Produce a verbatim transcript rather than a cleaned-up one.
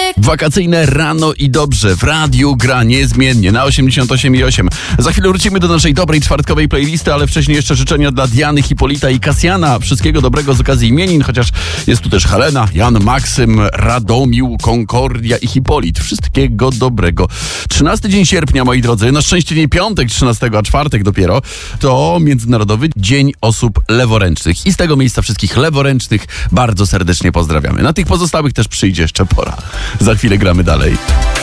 poranek. Wakacyjne rano i dobrze w radiu gra niezmiennie na osiemdziesiąt osiem i osiem. Za chwilę wrócimy do naszej dobrej czwartkowej playlisty, ale wcześniej jeszcze życzenia dla Diany, Hipolita i Kasjana. Wszystkiego dobrego z okazji imienin, chociaż jest tu też Helena, Jan, Maksym, Radomił, Konkordia i Hipolit. Wszystkiego dobrego. trzynasty dzień sierpnia, moi drodzy, na szczęście nie piątek trzynastego, a czwartek dopiero, to Międzynarodowy Dzień Osób Leworęcznych. I z tego miejsca wszystkich leworęcznych bardzo serdecznie pozdrawiamy. Na tych pozostałych też przyjdzie jeszcze pora. Za chwilę gramy dalej.